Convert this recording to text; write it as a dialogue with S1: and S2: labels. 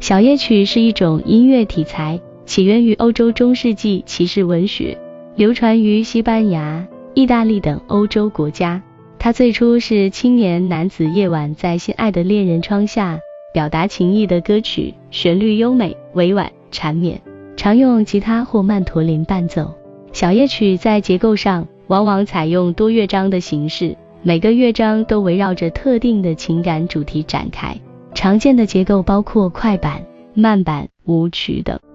S1: 小夜曲是一种音乐题材，起源于欧洲中世纪骑士文学，流传于西班牙、意大利等欧洲国家。它最初是青年男子夜晚在心爱的恋人窗下表达情意的歌曲，旋律优美、委婉、缠绵，常用吉他或曼陀林伴奏。小夜曲在结构上往往采用多乐章的形式，每个乐章都围绕着特定的情感主题展开。常见的结构包括快板、慢板、舞曲等。